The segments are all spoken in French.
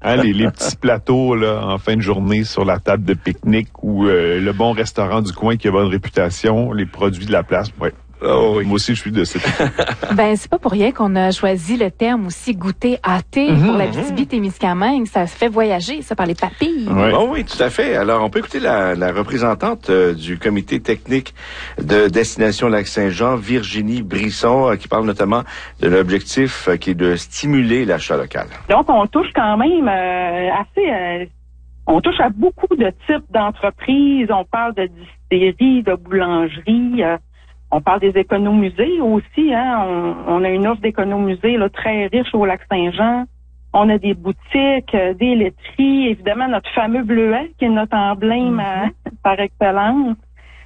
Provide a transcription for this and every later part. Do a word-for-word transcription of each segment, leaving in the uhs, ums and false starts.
Hein, les, les petits plateaux là en fin de journée sur la table de pique-nique ou euh, le bon restaurant du coin qui a bonne réputation, les produits de la place. Ouais. Oh, oui. Moi aussi, je suis de cette. Ben, c'est pas pour rien qu'on a choisi le terme aussi goûter hâté Mm-hmm, pour l'Abitibi-Témiscamingue. Ça se fait voyager, ça, par les papilles. Ouais. Oh, oui, tout à fait. Alors, on peut écouter la, la représentante euh, du comité technique de Destination Lac-Saint-Jean, Virginie Brisson, euh, qui parle notamment de l'objectif euh, qui est de stimuler l'achat local. Donc, on touche quand même euh, assez... Euh, on touche à beaucoup de types d'entreprises. On parle de distilleries, de boulangeries... Euh, On parle des économusées aussi, hein. On, on a une offre d'économusées là, très riche au Lac-Saint-Jean. On a des boutiques, euh, des laiteries, évidemment notre fameux bleuet qui est notre emblème mm-hmm. euh, par excellence.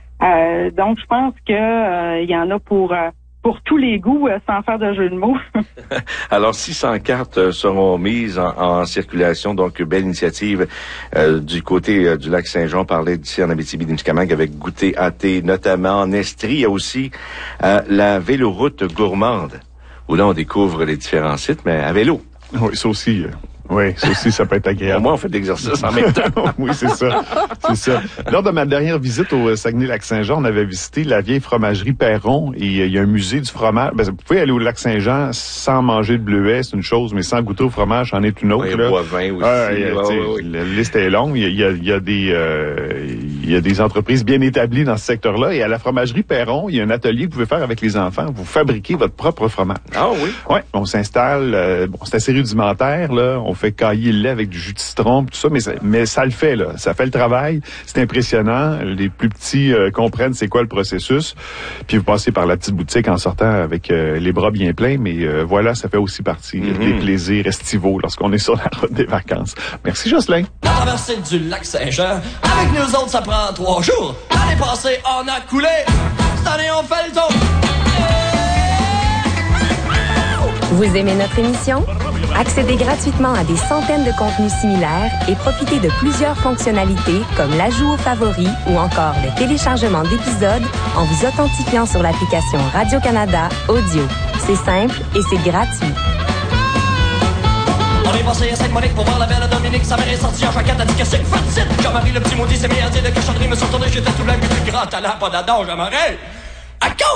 Euh, donc je pense que euh, il y en a pour euh, pour tous les goûts, euh, sans faire de jeu de mots. Alors, six cents cartes seront mises en, en circulation, donc belle initiative euh, du côté euh, du Lac-Saint-Jean, parler d'ici en Abitibi-Témiscamingue avec goûter hâté, notamment en Estrie. Il y a aussi euh, la véloroute gourmande, où là on découvre les différents sites, mais à vélo. Oui, ça aussi... Euh... Oui, ça aussi, ça peut être agréable. Au moins, on fait de l'exercice en même temps. Oui, c'est ça. C'est ça. Lors de ma dernière visite au Saguenay-Lac-Saint-Jean, on avait visité la vieille fromagerie Perron et il y a un musée du fromage. Ben, vous pouvez aller au Lac-Saint-Jean sans manger de bleuet, c'est une chose, mais sans goûter au fromage, c'en est une autre. Oui, là. Boivin aussi. Ah, ouais, ouais, ouais. La liste est longue. Il y a, il y a des, euh, il y a des entreprises bien établies dans ce secteur-là. Et à la fromagerie Perron, il y a un atelier que vous pouvez faire avec les enfants. Vous fabriquez votre propre fromage. Ah oui? Oui. On s'installe. Euh, bon, c'est assez rudimentaire, là. On fait cailler le lait avec du jus de citron, tout ça, mais ça, mais ça le fait, là. Ça fait le travail. C'est impressionnant. Les plus petits euh, comprennent c'est quoi le processus. Puis vous passez par la petite boutique en sortant avec euh, les bras bien pleins, mais euh, voilà, ça fait aussi partie mm-hmm. des plaisirs estivaux lorsqu'on est sur la route des vacances. Merci, Jocelyn. La traversée du Lac-Saint-Jean, avec nous autres, ça prend trois jours. L'année passée, on a coulé. Cette année, on fait le tour. Vous aimez notre émission? Accédez gratuitement à des centaines de contenus similaires et profitez de plusieurs fonctionnalités comme l'ajout aux favoris ou encore le téléchargement d'épisodes en vous authentifiant sur l'application Radio-Canada Audio. C'est simple et c'est gratuit. On est passé à Sainte-Monique pour voir la belle Dominique. Sa mère est sortie en jaquette, a dit que c'est une fatite. Jean-Marie le petit maudit s'est mis à dire de cochonnerie, me sont tourné, j'étais tout blanc, mais du grand talent, pas d'adon, Jean-Marie. À cause